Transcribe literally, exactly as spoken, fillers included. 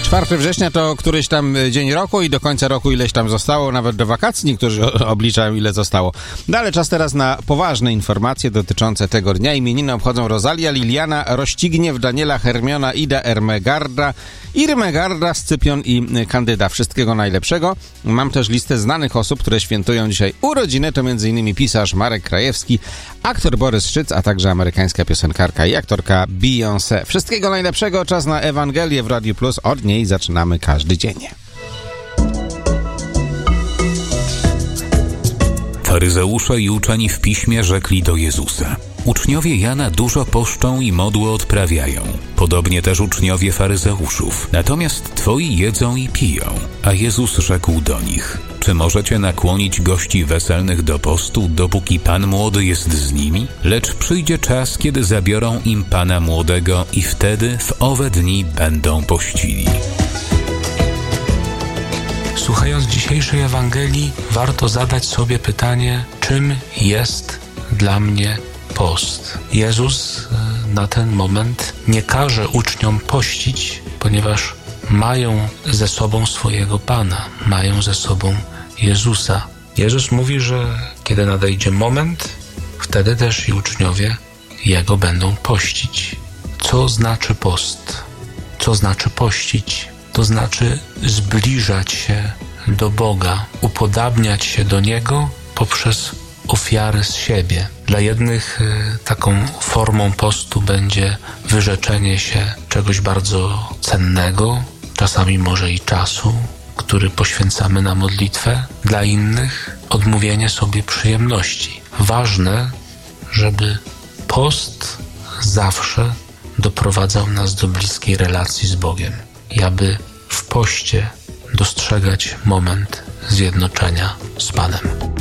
czwartego września to któryś tam dzień roku i do końca roku ileś tam zostało, nawet do wakacji niektórzy obliczają ile zostało. No ale czas teraz na poważne informacje dotyczące tego dnia. Imieniny obchodzą Rosalia, Liliana, Rościgniew, Daniela, Hermiona, Ida, Ermegarda, Irmegarda, Scypion i Kandyda. Wszystkiego najlepszego. Mam też listę znanych osób, które świętują dzisiaj urodziny. To m.in. pisarz Marek Krajewski, aktor Borys Szyc, a także amerykańska piosenkarka i aktorka Beyoncé. Wszystkiego najlepszego. Czas na Ewangelię w Radiu Plus. Od niej zaczynamy każdy dzień. Faryzeusze i uczeni w piśmie rzekli do Jezusa: uczniowie Jana dużo poszczą i modły odprawiają, podobnie też uczniowie faryzeuszów. Natomiast twoi jedzą i piją. A Jezus rzekł do nich: czy możecie nakłonić gości weselnych do postu, dopóki pan młody jest z nimi? Lecz przyjdzie czas, kiedy zabiorą im pana młodego i wtedy w owe dni będą pościli. Słuchając dzisiejszej Ewangelii, warto zadać sobie pytanie, czym jest dla mnie post. Jezus na ten moment nie każe uczniom pościć, ponieważ mają ze sobą swojego Pana, mają ze sobą Jezusa. Jezus mówi, że kiedy nadejdzie moment, wtedy też i uczniowie Jego będą pościć. Co znaczy post? Co znaczy pościć? To znaczy zbliżać się do Boga, upodabniać się do Niego poprzez ofiary z siebie. Dla jednych y, taką formą postu będzie wyrzeczenie się czegoś bardzo cennego, czasami może i czasu, który poświęcamy na modlitwę. Dla innych odmówienie sobie przyjemności. Ważne, żeby post zawsze doprowadzał nas do bliskiej relacji z Bogiem i aby w poście dostrzegać moment zjednoczenia z Panem.